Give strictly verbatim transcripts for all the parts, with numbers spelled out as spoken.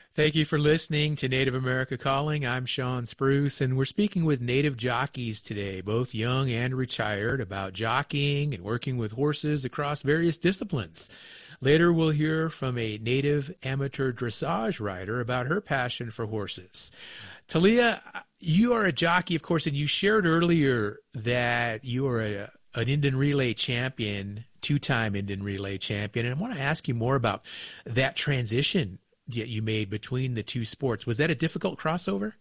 Thank you for listening to Native America Calling. I'm Sean Spruce, and we're speaking with Native jockeys today, both young and retired, about jockeying and working with horses across various disciplines. Later, we'll hear from a Native amateur dressage rider about her passion for horses. Talia, you are a jockey, of course, and you shared earlier that you are a, an Indian Relay champion, two-time Indian Relay champion, and I want to ask you more about that transition that you made between the two sports. Was that a difficult crossover?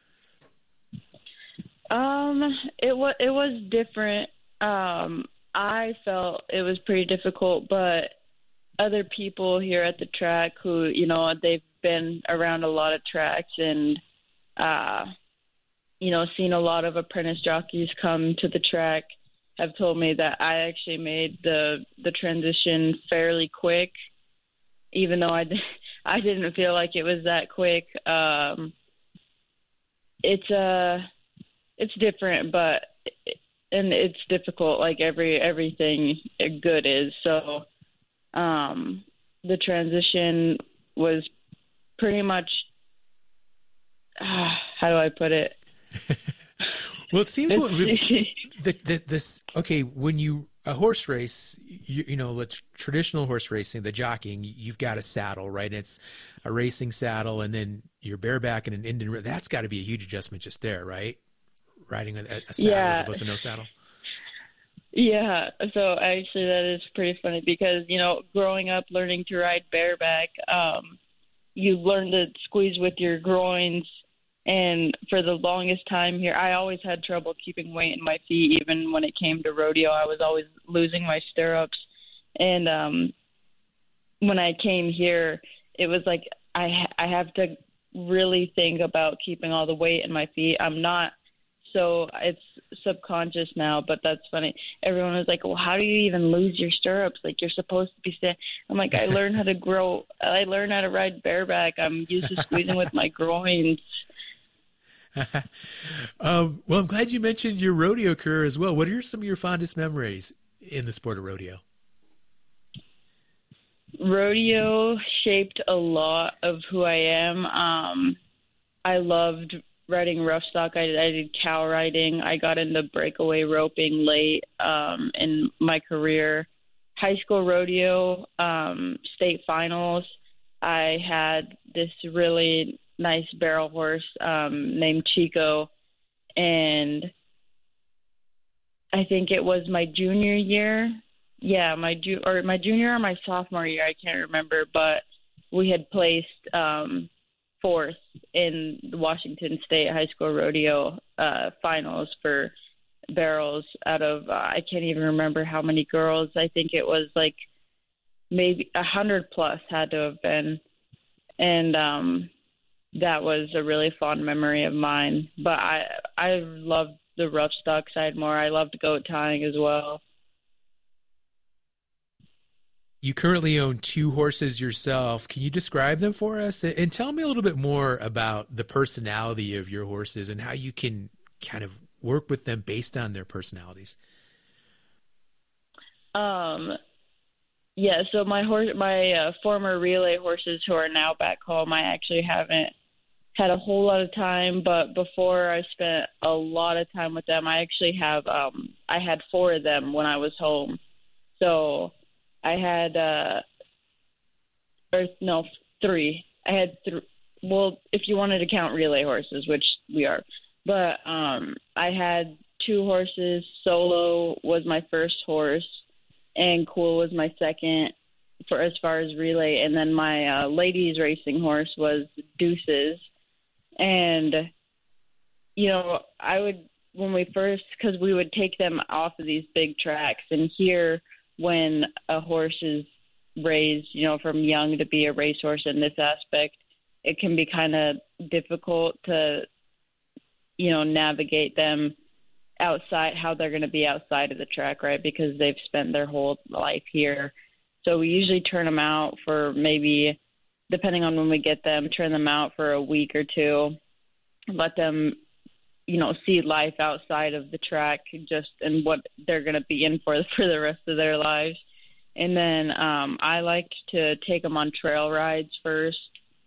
Um, it was it was different. Um, I felt it was pretty difficult, but other people here at the track who, you know, they've been around a lot of tracks and, uh, you know, seen a lot of apprentice jockeys come to the track, have told me that I actually made the the transition fairly quick, even though I. I didn't feel like it was that quick. Um, it's uh, it's different, but and it's difficult. Like every everything good is. So um, the transition was pretty much. Uh, how do I put it? Well, it seems what, the, the, this okay when you. A horse race, you, you know, it's traditional horse racing, the jockeying, you've got a saddle, right? And it's a racing saddle, and then you're bareback and an Indian. That's got to be a huge adjustment just there, right? Riding a, a saddle yeah. as opposed to no saddle. Yeah. So actually, that is pretty funny because, you know, growing up learning to ride bareback, um, you learn to squeeze with your groins. And for the longest time here, I always had trouble keeping weight in my feet. Even when it came to rodeo, I was always losing my stirrups. And um, when I came here, it was like I ha- I have to really think about keeping all the weight in my feet. I'm not, so it's subconscious now, but that's funny. Everyone was like, well, how do you even lose your stirrups? Like, you're supposed to be standing. I'm like, I learned how to grow. I learned how to ride bareback. I'm used to squeezing with my groins. um, well, I'm glad you mentioned your rodeo career as well. What are some of your fondest memories in the sport of rodeo? Rodeo shaped a lot of who I am. Um, I loved riding rough stock. I, I did cow riding. I got into breakaway roping late um, in my career. High school rodeo, um, state finals. I had this really nice barrel horse um, named Chico, and I think it was my junior year. Yeah, my ju- or my junior or my sophomore year, I can't remember, but we had placed um, fourth in the Washington State High School Rodeo uh, finals for barrels out of, uh, I can't even remember how many girls. I think it was like maybe a hundred plus had to have been. And um, that was a really fond memory of mine. But I I loved the rough stock side more. I loved goat tying as well. You currently own two horses yourself. Can you describe them for us? And tell me a little bit more about the personality of your horses and how you can kind of work with them based on their personalities. Um. Yeah, so my horse, my uh, former relay horses who are now back home, I actually haven't had a whole lot of time, but before I spent a lot of time with them. I actually have, um, I had four of them when I was home. So I had, uh, or no, three. I had three. Well, if you wanted to count relay horses, which we are, but um, I had two horses. Solo was my first horse, and Cool was my second for as far as relay. And then my uh, ladies racing horse was Deuces. And, you know, I would, when we first, because we would take them off of these big tracks, and here when a horse is raised, you know, from young to be a racehorse in this aspect, it can be kind of difficult to, you know, navigate them outside, how they're going to be outside of the track, right? Because they've spent their whole life here. So we usually turn them out for maybe, depending on when we get them, turn them out for a week or two, let them, you know, see life outside of the track, just and what they're going to be in for for the rest of their lives. And then um, I liked to take them on trail rides first.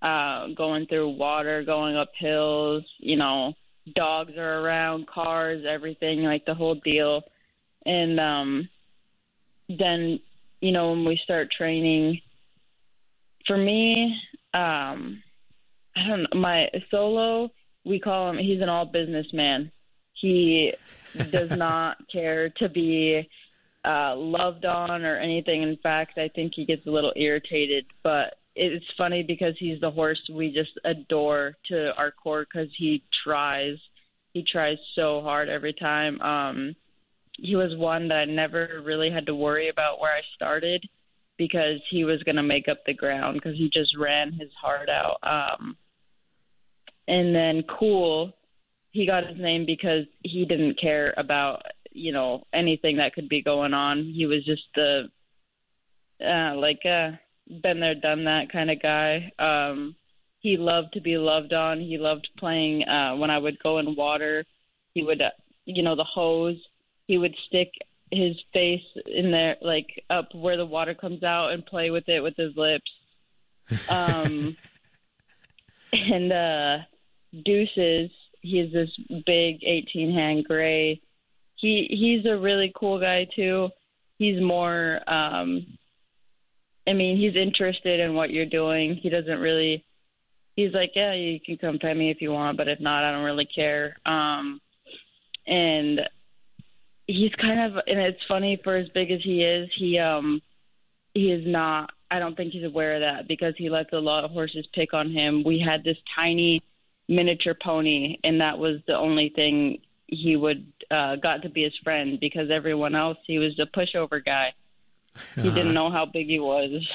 uh, going through water, going up hills, you know, dogs are around, cars, everything, like the whole deal. And um, then, you know, when we start training, for me, um, I don't know, my Solo, we call him, he's an all businessman. He does not care to be uh, loved on or anything. In fact, I think he gets a little irritated, but it's funny because he's the horse we just adore to our core because he tries. He tries so hard every time. Um, he was one that I never really had to worry about where I started because he was going to make up the ground because he just ran his heart out. Um, and then Cool, he got his name because he didn't care about, you know, anything that could be going on. He was just the, uh, like, uh, been there, done that kind of guy. Um, he loved to be loved on. He loved playing uh, when I would go in water. He would, uh, you know, the hose, he would stick his face in there, like up where the water comes out and play with it with his lips. Um, and uh, Deuces, he's this big eighteen-hand gray. He he's a really cool guy, too. He's more, um, I mean, he's interested in what you're doing. He doesn't really, he's like, yeah, you can come pet me if you want, but if not, I don't really care. Um, and he's kind of, and it's funny, for as big as he is, he um he is not, I don't think he's aware of that because he lets a lot of horses pick on him. We had this tiny miniature pony, and that was the only thing he would uh, got to be his friend because everyone else, he was a pushover guy. He didn't know how big he was.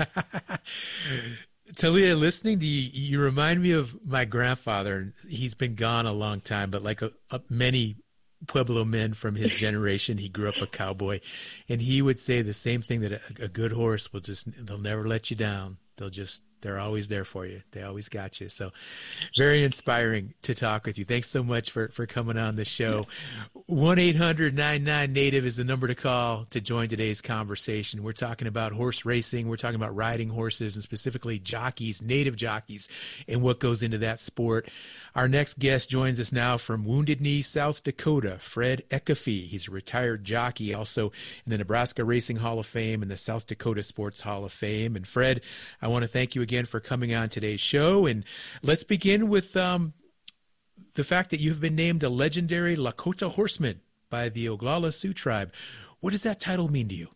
Talia, listening to you, you remind me of my grandfather. He's been gone a long time, but like a, a, many Pueblo men from his generation, he grew up a cowboy, and he would say the same thing, that a, a good horse will just, they'll never let you down. They'll just, they're always there for you. They always got you. So very inspiring to talk with you. Thanks so much for, for coming on the show. one eight hundred nine nine native is the number to call to join today's conversation. We're talking about horse racing. We're talking about riding horses and specifically jockeys, native jockeys, and what goes into that sport. Our next guest joins us now from Wounded Knee, South Dakota, Fred Eckefe. He's a retired jockey, also in the Nebraska Racing Hall of Fame and the South Dakota Sports Hall of Fame. And Fred, I want to thank you again for coming on today's show. And let's begin with um, the fact that you've been named a legendary Lakota horseman by the Oglala Sioux tribe. What does that title mean to you?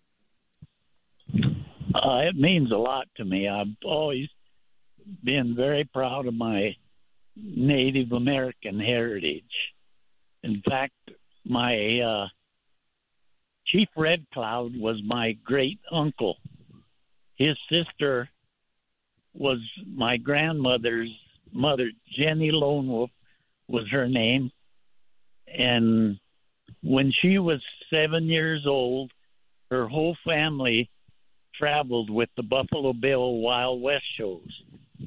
Uh, it means a lot to me. I've always been very proud of my Native American heritage. In fact, my uh, Chief Red Cloud was my great uncle. His sister was my grandmother's mother. Jenny Lone Wolf was her name. And when she was seven years old, her whole family traveled with the Buffalo Bill Wild West shows.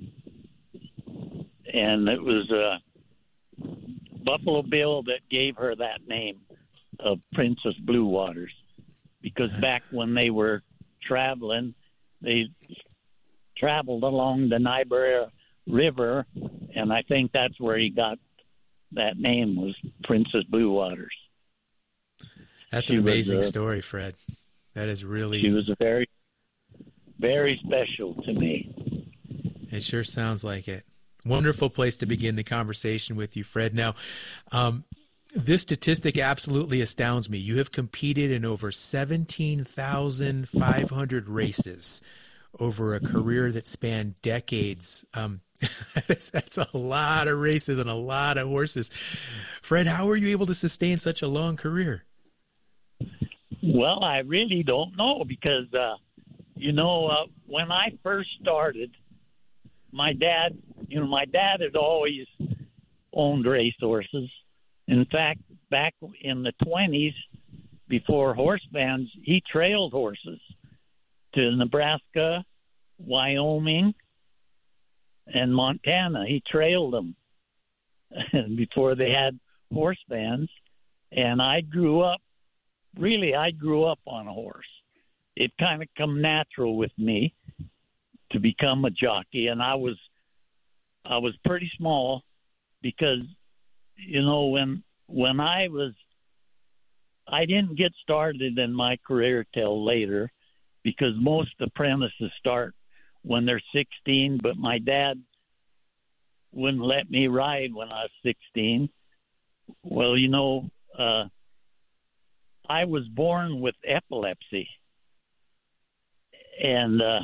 And it was uh, Buffalo Bill that gave her that name of Princess Blue Waters. Because back when they were traveling, they traveled along the Niobrara River, and I think that's where he got that name, was Princess Blue Waters. That's she an amazing was, uh, story, Fred. That is really... She was a very, very special to me. It sure sounds like it. Wonderful place to begin the conversation with you, Fred. Now, um, this statistic absolutely astounds me. You have competed in over seventeen thousand five hundred races over a career that spanned decades. Um, that's, that's a lot of races and a lot of horses. Fred, how were you able to sustain such a long career? Well, I really don't know because, uh, you know, uh, when I first started, my dad, you know, my dad had always owned race horses. In fact, back in the twenties, before horse bans, he trailed horses to Nebraska, Wyoming, and Montana. He trailed them before they had horse bans. And I grew up, really, I grew up on a horse. It kind of come natural with me to become a jockey. And I was I was pretty small because, you know, when when I was, I didn't get started in my career till later because most apprentices start when they're sixteen, but my dad wouldn't let me ride when I was sixteen. Well, you know, uh, I was born with epilepsy. And uh,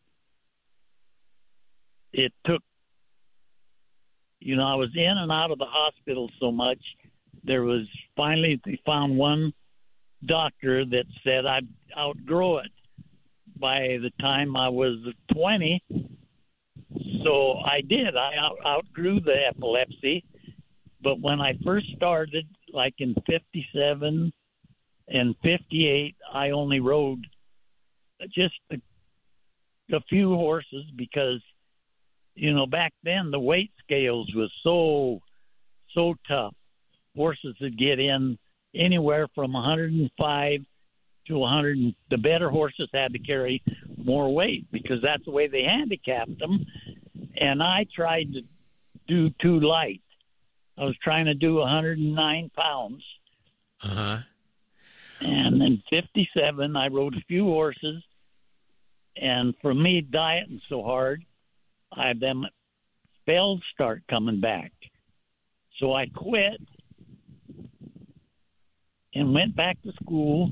it took, you know, I was in and out of the hospital so much. There was finally, they found one doctor that said I'd outgrow it by the time I was twenty. So I did. I out, outgrew the epilepsy. But when I first started, like in fifty-seven and fifty-eight, I only rode just a, a few horses because, you know, back then the weight scales was so, so tough. Horses would get in anywhere from one hundred five to one hundred. The better horses had to carry more weight because that's the way they handicapped them. And I tried to do too light. I was trying to do one hundred nine pounds. Uh-huh. And in fifty-seven, I rode a few horses. And for me, dieting so hard, I them spells start coming back. So I quit and went back to school.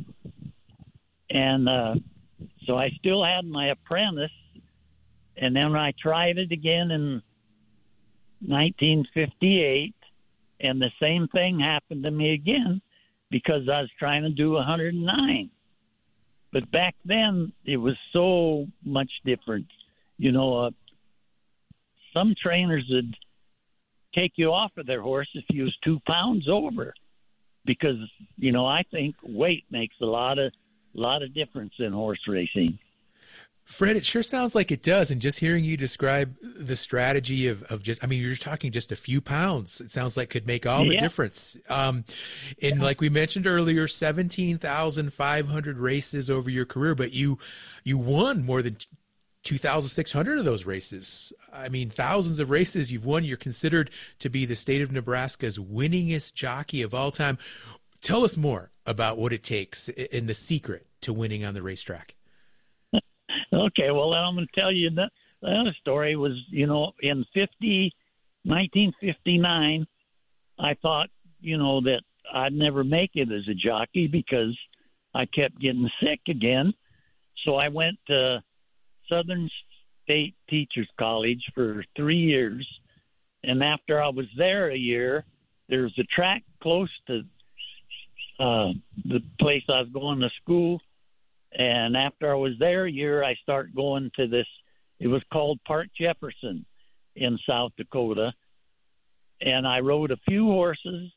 And uh, so I still had my apprentice. And then I tried it again in nineteen fifty-eight. And the same thing happened to me again because I was trying to do one hundred nine. But back then, it was so much different. You know, uh, some trainers would take you off of their horse if you was two pounds over because, you know, I think weight makes a lot of, lot of difference in horse racing. Fred, it sure sounds like it does. And just hearing you describe the strategy of, of just, I mean, you're talking just a few pounds. It sounds like could make all yeah. the difference. Um, and like we mentioned earlier, seventeen thousand five hundred races over your career, but you, you won more than two thousand six hundred of those races. I mean, thousands of races you've won. You're considered to be the state of Nebraska's winningest jockey of all time. Tell us more about what it takes and the secret to winning on the racetrack. Okay, well, then I'm going to tell you that the other story was, you know, in fifty, nineteen fifty-nine, I thought, you know, that I'd never make it as a jockey because I kept getting sick again. So I went to Southern State Teachers College for three years. And after I was there a year, there was a track close to uh, the place I was going to school. And after I was there a year, I started going to this, it was called Park Jefferson in South Dakota. And I rode a few horses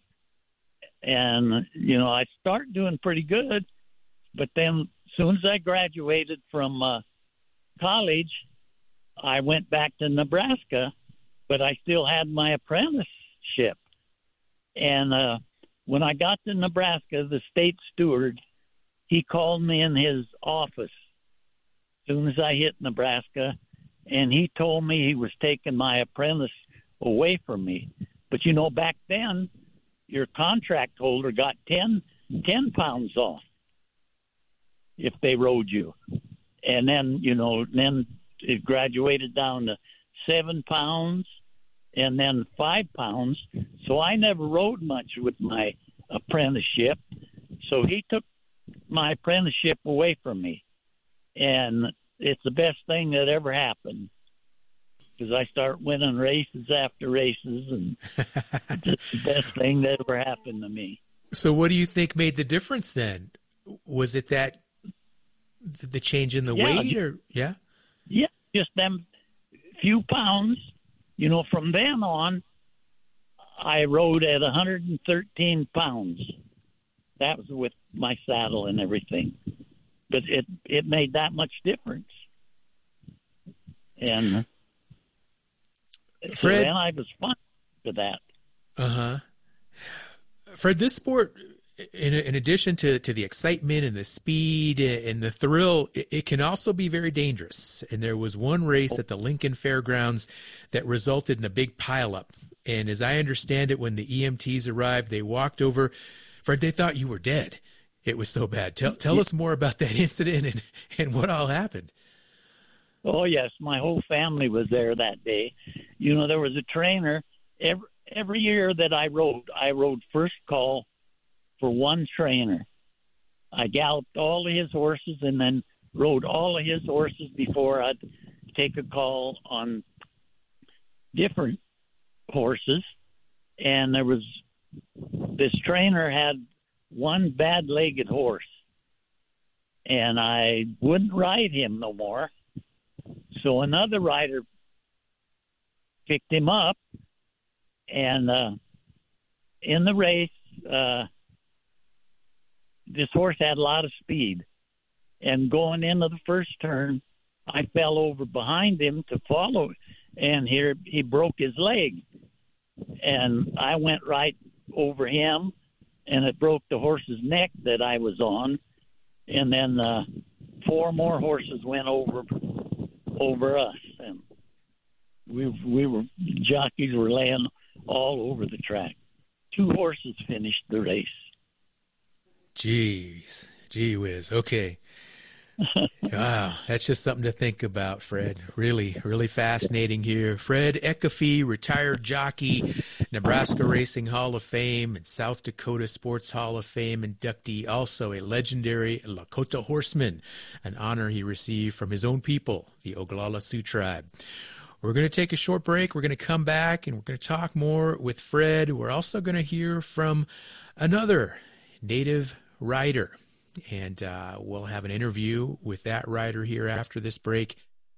and, you know, I started doing pretty good. But then as soon as I graduated from uh, college, I went back to Nebraska, but I still had my apprenticeship. And uh, when I got to Nebraska, the state steward, he called me in his office as soon as I hit Nebraska, and he told me he was taking my apprentice away from me. But, you know, back then, your contract holder got ten, ten pounds off if they rode you. And then, you know, then it graduated down to seven pounds and then five pounds. So I never rode much with my apprenticeship. So he took my apprenticeship away from me, and it's the best thing that ever happened because I start winning races after races, and it's the best thing that ever happened to me. So what do you think made the difference then? Was it that the change in the yeah, weight or yeah? Yeah, just them few pounds. You know, from then on, I rode at one hundred thirteen pounds. That was with my saddle and everything. But it, it made that much difference. And Fred, so then I was fine for that. Uh-huh. Fred, this sport in, in addition to, to the excitement and the speed and the thrill, it, it can also be very dangerous. And there was one race at the Lincoln Fairgrounds that resulted in a big pileup. And as I understand it, when the E M Ts arrived, they walked over. Fred, they thought you were dead. It was so bad. Tell tell us more about that incident and, and what all happened. Oh, yes. My whole family was there that day. You know, there was a trainer. Every, every year that I rode, I rode first call for one trainer. I galloped all of his horses and then rode all of his horses before I'd take a call on different horses. And there was this trainer had one bad-legged horse, and I wouldn't ride him no more. So another rider picked him up, and uh, in the race, uh, this horse had a lot of speed. And going into the first turn, I fell over behind him to follow, and here he broke his leg. And I went right over him, and it broke the horse's neck that I was on. And then uh, four more horses went over over us, and we we were jockeys were laying all over the track. Two horses finished the race. Jeez, gee whiz. Okay. Wow, that's just something to think about, Fred. Really, really fascinating here. Fred Eckefe, retired jockey, Nebraska Racing Hall of Fame and South Dakota Sports Hall of Fame inductee, also a legendary Lakota horseman, an honor he received from his own people, the Oglala Sioux tribe. We're going to take a short break. We're going to come back, and we're going to talk more with Fred. We're also going to hear from another Native rider. And uh, we'll have an interview with that rider here after this break.